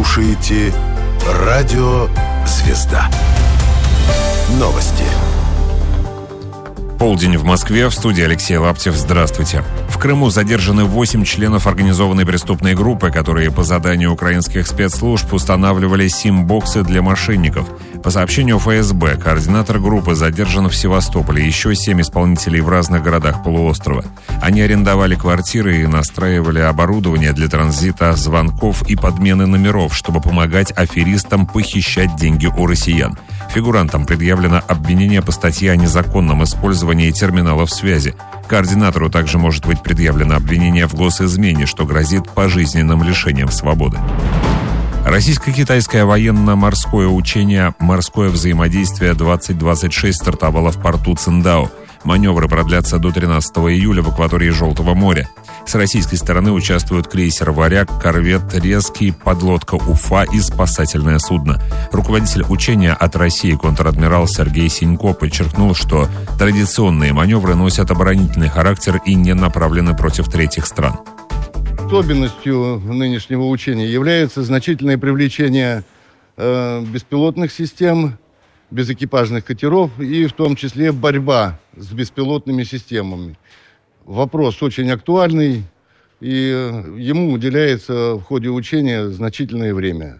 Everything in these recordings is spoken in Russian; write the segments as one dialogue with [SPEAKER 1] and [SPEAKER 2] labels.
[SPEAKER 1] слушаете Радио Звезда. Новости.
[SPEAKER 2] Полдень в Москве. В студии Алексей Лаптев. Здравствуйте. В Крыму задержаны 8 членов организованной преступной группы, которые по заданию украинских спецслужб устанавливали сим-боксы для мошенников. По сообщению ФСБ, координатор группы задержан в Севастополе, еще 7 исполнителей в разных городах полуострова. Они арендовали квартиры и настраивали оборудование для транзита звонков и подмены номеров, чтобы помогать аферистам похищать деньги у россиян. Фигурантам предъявлено обвинение по статье о незаконном использовании терминалов связи. Координатору также может быть предъявлено обвинение в госизмене, что грозит пожизненным лишением свободы. Российско-китайское военно-морское учение «Морское взаимодействие-2026» стартовало в порту Циндао. Маневры продлятся до 13 июля в акватории Желтого моря. С российской стороны участвуют крейсер «Варяг», корвет «Резкий», подлодка «Уфа» и спасательное судно. Руководитель учения от России контр-адмирал Сергей Синько подчеркнул, что традиционные маневры носят оборонительный характер и не направлены против третьих стран.
[SPEAKER 3] Особенностью нынешнего учения является значительное привлечение беспилотных систем, безэкипажных катеров и в том числе борьба с беспилотными системами. Вопрос очень актуальный, и ему уделяется в ходе учения значительное время.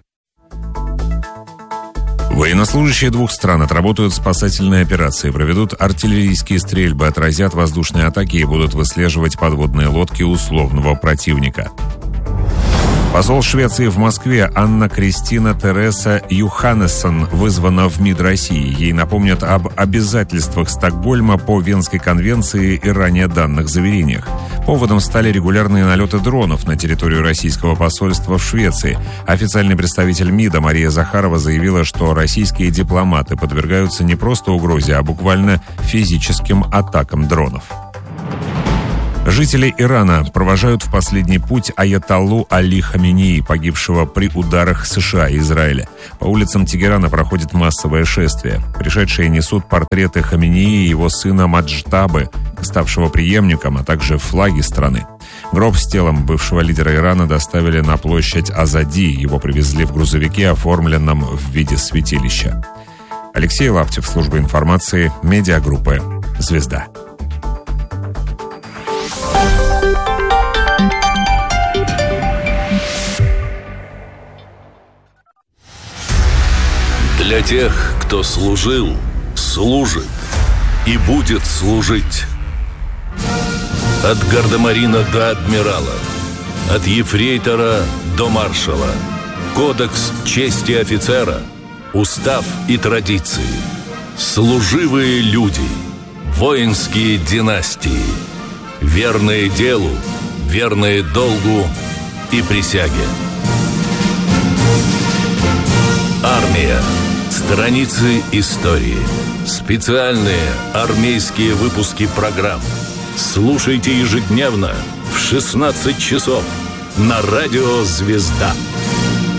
[SPEAKER 2] Военнослужащие двух стран отработают спасательные операции, проведут артиллерийские стрельбы, отразят воздушные атаки и будут выслеживать подводные лодки условного противника. Посол Швеции в Москве Анна Кристина Тереса Юханнессон вызвана в МИД России. Ей напомнят об обязательствах Стокгольма по Венской конвенции и ранее данных заверениях. Поводом стали регулярные налеты дронов на территорию российского посольства в Швеции. Официальный представитель МИДа Мария Захарова заявила, что российские дипломаты подвергаются не просто угрозе, а буквально физическим атакам дронов. Жители Ирана провожают в последний путь аятоллу Али Хаменеи, погибшего при ударах США и Израиля. По улицам Тегерана проходит массовое шествие. Пришедшие несут портреты Хаменеи и его сына Маджтабы, ставшего преемником, а также флаги страны. Гроб с телом бывшего лидера Ирана доставили на площадь Азади. Его привезли в грузовике, оформленном в виде святилища. Алексей Лаптев, служба информации, медиагруппы «Звезда».
[SPEAKER 4] Для тех, кто служил, служит и будет служить. От гардемарина до адмирала, от ефрейтора до маршала. Кодекс чести офицера, устав и традиции. Служивые люди, воинские династии. Верные делу, верные долгу и присяге. Армия. Страницы истории. Специальные армейские выпуски программ. Слушайте ежедневно в 16 часов на радио «Звезда».